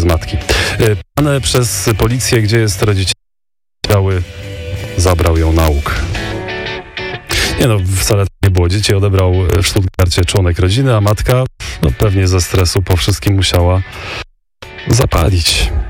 matki. Pan przez policję, gdzie jest rodziciel, zabrał ją na łuk. Nie no, wcale nie było. Dzieci odebrał w Stuttgarcie członek rodziny, a matka pewnie ze stresu po wszystkim musiała zapalić.